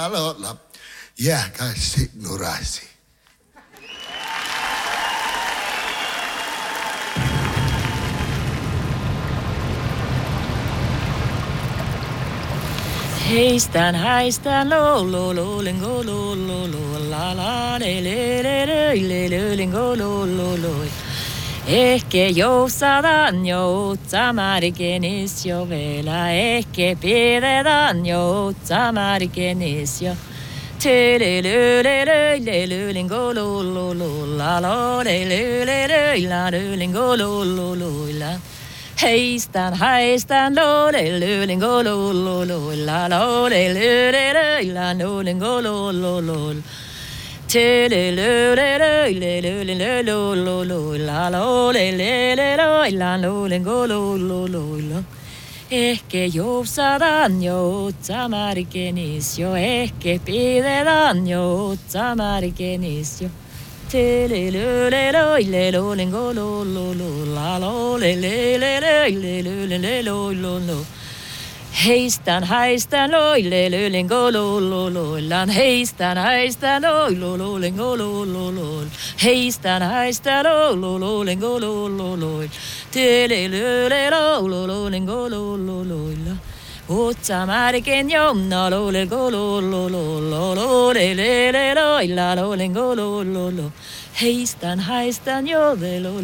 Aloilla jääkäsi nurasi. Heistään, häistään, lingo, la la, lingo, Ehkä jousataan joutsamarikenis jo vielä, ehkä pidetään joutsamarikenis jo. Lingo, la la, lingo, la. Heistään, häistään, lingo, la la, lingo, Ehkä jousataan joutsamarikenis jo, ehkä pidetään joutsamarikenis jo. Heistään, häistään, lingo, heistään, häistään, lingo, heistään, häistään, lingo, lingo, Otsamariken jomna, lingo, heistään, häistään, jo,